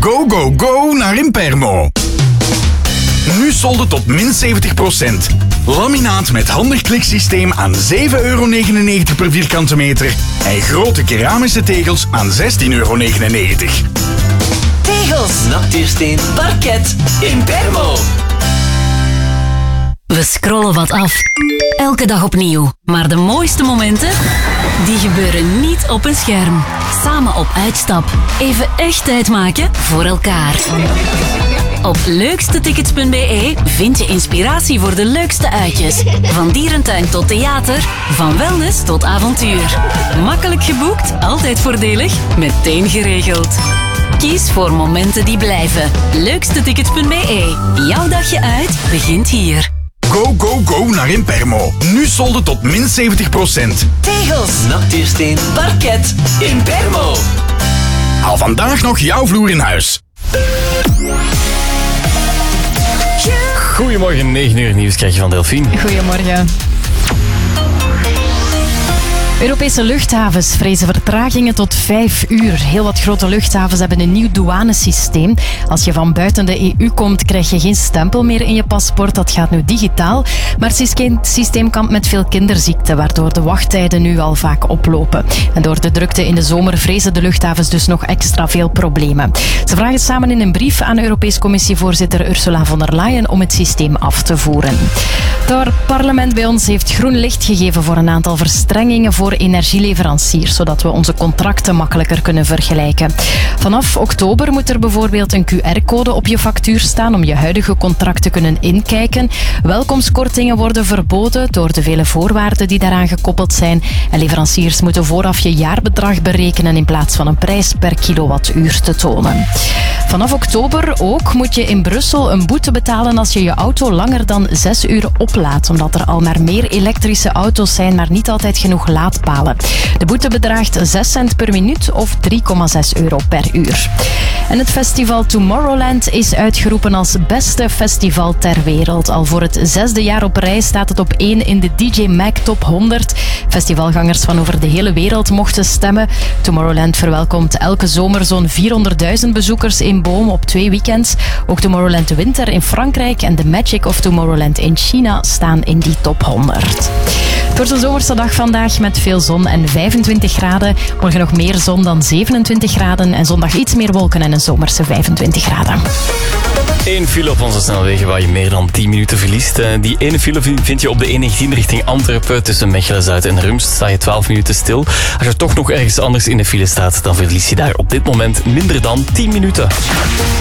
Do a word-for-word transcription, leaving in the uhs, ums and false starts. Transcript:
Go, go, go naar Impermo. Nu solden tot min zeventig procent. Laminaat met handig kliksysteem aan zeven euro negenennegentig per vierkante meter. En grote keramische tegels aan zestien euro negenennegentig. Tegels, natuursteen, parket, Impermo. We scrollen wat af. Elke dag opnieuw. Maar de mooiste momenten, die gebeuren niet op een scherm. Samen op uitstap. Even echt tijd maken voor elkaar. Op leukstetickets punt b e vind je inspiratie voor de leukste uitjes. Van dierentuin tot theater, van wellness tot avontuur. Makkelijk geboekt, altijd voordelig, meteen geregeld. Kies voor momenten die blijven. leukstetickets punt b e. Jouw dagje uit begint hier. Go, go, go naar Impermo. Nu solden tot min zeventig procent. Tegels, natuursteen, parket, Impermo. Haal vandaag nog jouw vloer in huis. Goedemorgen, negen uur nieuws krijg je van Delphine. Goedemorgen. Europese luchthavens vrezen vertragingen tot vijf uur. Heel wat grote luchthavens hebben een nieuw douanesysteem. Als je van buiten de E U komt, krijg je geen stempel meer in je paspoort. Dat gaat nu digitaal. Maar het systeem kampt met veel kinderziekten, waardoor de wachttijden nu al vaak oplopen. En door de drukte in de zomer vrezen de luchthavens dus nog extra veel problemen. Ze vragen samen in een brief aan Europese Commissievoorzitter Ursula von der Leyen om het systeem af te voeren. Het parlement bij ons heeft groen licht gegeven voor een aantal verstrengingen voor energieleveranciers, zodat we onze contracten makkelijker kunnen vergelijken. Vanaf oktober moet er bijvoorbeeld een Q R-code op je factuur staan om je huidige contract te kunnen inkijken. Welkomstkortingen worden verboden door de vele voorwaarden die daaraan gekoppeld zijn. En leveranciers moeten vooraf je jaarbedrag berekenen in plaats van een prijs per kilowattuur te tonen. Vanaf oktober ook moet je in Brussel een boete betalen als je je auto langer dan zes uur oplaadt, omdat er al maar meer elektrische auto's zijn, maar niet altijd genoeg laadpalen. De boete bedraagt zes cent per minuut of drie komma zes euro per uur. En het festival Tomorrowland is uitgeroepen als beste festival ter wereld. Al voor het zesde jaar op rij staat het op één in de D J Mag Top honderd. Festivalgangers van over de hele wereld mochten stemmen. Tomorrowland verwelkomt elke zomer zo'n vierhonderdduizend bezoekers in Boom op twee weekends. Ook Tomorrowland Winter in Frankrijk en The Magic of Tomorrowland in China staan in die top honderd. Het wordt een zomerse dag vandaag met veel zon en vijfentwintig graden. Morgen nog meer zon dan zevenentwintig graden en zondag iets meer wolken en een zomerse vijfentwintig graden. Eén file op onze snelwegen waar je meer dan tien minuten verliest. Die ene file vind je op de E negentien richting Antwerpen. Tussen Mechelen-Zuid en Rumst sta je twaalf minuten stil. Als je toch nog ergens anders in de file staat, dan verlies je daar op dit moment minder dan tien minuten.